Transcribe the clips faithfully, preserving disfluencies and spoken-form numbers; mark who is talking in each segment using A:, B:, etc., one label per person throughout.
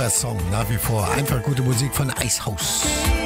A: Song nach wie vor. Einfach gute Musik von Icehouse.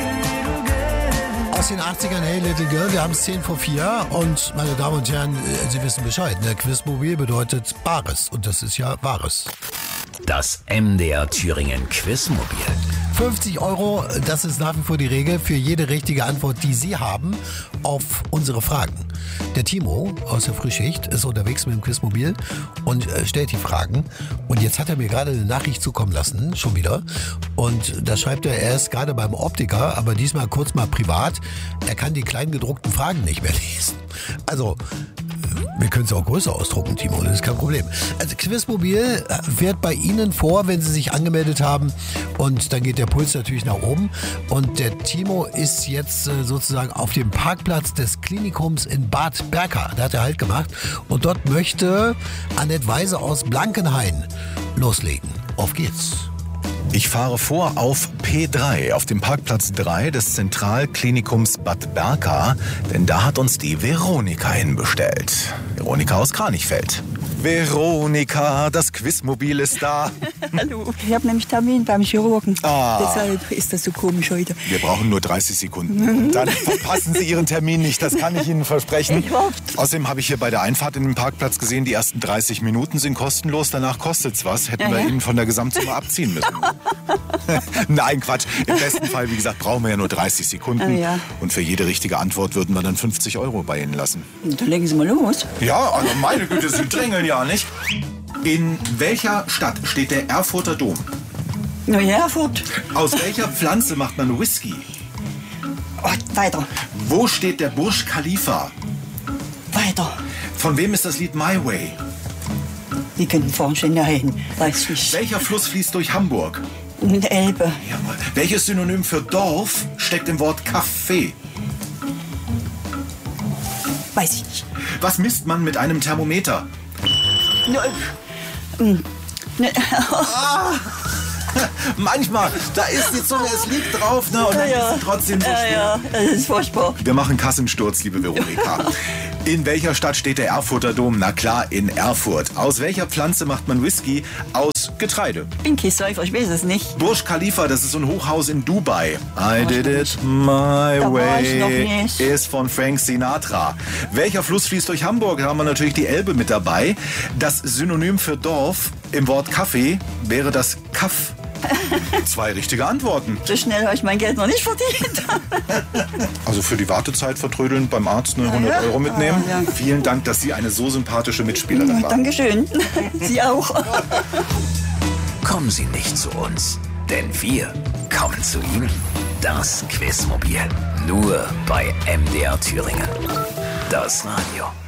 A: Aus den achtzigern, Hey Little Girl, wir haben es zehn vor vier und meine Damen und Herren, Sie wissen Bescheid, ne? Quizmobil bedeutet Bares und das ist ja Wahres.
B: Das M D R Thüringen Quizmobil.
A: fünfzig Euro, das ist nach wie vor die Regel für jede richtige Antwort, die Sie haben auf unsere Fragen. Der Timo aus der Frühschicht ist unterwegs mit dem Quizmobil und äh, stellt die Fragen. Und jetzt hat er mir gerade eine Nachricht zukommen lassen, schon wieder. Und da schreibt er, er ist gerade beim Optiker, aber diesmal kurz mal privat. Er kann die kleinen gedruckten Fragen nicht mehr lesen. Also, wir können es auch größer ausdrucken, Timo, das ist kein Problem. Also Quizmobil fährt bei Ihnen vor, wenn Sie sich angemeldet haben und dann geht der Puls natürlich nach oben. Und der Timo ist jetzt äh, sozusagen auf dem Parkplatz des Klinikums in Bad Berka. Da hat er Halt gemacht und dort möchte Annette Weise aus Blankenhain loslegen. Auf geht's.
C: Ich fahre vor auf P drei, auf dem Parkplatz drei des Zentralklinikums Bad Berka, denn da hat uns die Veronika hinbestellt. Veronika aus Kranichfeld. Veronika, das Quizmobil ist da.
D: Hallo. Ich habe nämlich Termin beim Chirurgen.
C: Ah.
D: Deshalb ist das so komisch heute.
C: Wir brauchen nur dreißig Sekunden. Dann verpassen Sie Ihren Termin nicht, das kann ich Ihnen versprechen.
D: Ich hoffe.
C: Außerdem habe ich hier bei der Einfahrt in den Parkplatz gesehen, die ersten dreißig Minuten sind kostenlos, danach kostet's was. Hätten
D: Ja,
C: wir
D: ja.
C: Ihnen von der Gesamtsumme abziehen müssen. Nein, Quatsch. Im besten Fall, wie gesagt, brauchen wir ja nur dreißig Sekunden.
D: Ah, ja.
C: Und für jede richtige Antwort würden wir dann fünfzig Euro bei Ihnen lassen.
D: Dann legen Sie mal los.
C: Ja, also meine Güte, Sie drängeln ja nicht. In welcher Stadt steht der Erfurter Dom?
D: Na ja, Erfurt.
C: Aus welcher Pflanze macht man Whisky?
D: Oh, weiter.
C: Wo steht der Burj Khalifa?
D: Weiter.
C: Von wem ist das Lied My Way?
D: Die können vorne schon dahin. Weiß ich.
C: Welcher Fluss fließt durch Hamburg?
D: Und Elbe.
C: Jawohl. Welches Synonym für Dorf steckt im Wort Café?
D: Weiß ich nicht.
C: Was misst man mit einem Thermometer?
D: No, ähm, ne,
C: Manchmal, da ist die Zunge, es liegt drauf, ne? Und dann
D: Ja, ja.
C: ist sie trotzdem so
D: ja,
C: schwer.
D: ja, das ist furchtbar.
C: Wir machen Kassensturz, liebe Veronika. In welcher Stadt steht der Erfurter Dom? Na klar, in Erfurt. Aus welcher Pflanze macht man Whisky? Aus Getreide.
D: Bin kein Säufer, ich weiß es nicht.
C: Burj Khalifa, das ist so ein Hochhaus in Dubai. I
D: ich
C: did
D: noch
C: it
D: nicht.
C: my
D: Da war ich noch
C: way
D: nicht.
C: ist von Frank Sinatra. Welcher Fluss fließt durch Hamburg? Da haben wir natürlich die Elbe mit dabei. Das Synonym für Dorf im Wort Kaffee wäre das Kaff. Zwei richtige Antworten.
D: So schnell habe ich mein Geld noch nicht verdient.
C: Also für die Wartezeit vertrödeln beim Arzt eine hundert
D: Ja.
C: Euro mitnehmen.
D: Ah, ja.
C: Vielen Dank, dass Sie eine so sympathische Mitspielerin waren.
D: Dankeschön. Sie auch.
B: Kommen Sie nicht zu uns, denn wir kommen zu Ihnen. Das Quizmobil. Nur bei M D R Thüringen. Das Radio.